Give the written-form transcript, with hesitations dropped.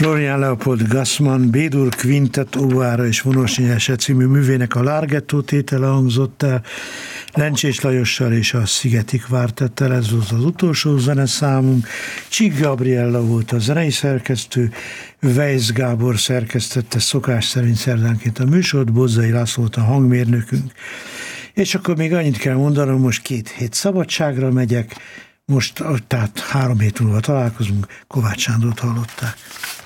Florian Leopold Gassmann B-dur Quintet óvára és vonosnyelese című művének a Larghetto tétele hangzott el, Lencsés Lajossal és a Szigeti Kvártettel, ez volt az utolsó zeneszámunk. Csík Gabriella volt a zenei szerkesztő, Weisz Gábor szerkesztette szokás szerint szerdánként a műsort, Bozzai László volt a hangmérnökünk. És akkor még annyit kell mondanom, most 2 hét szabadságra megyek, most tehát 3 hét múlva találkozunk, Kovács Sándort hallották.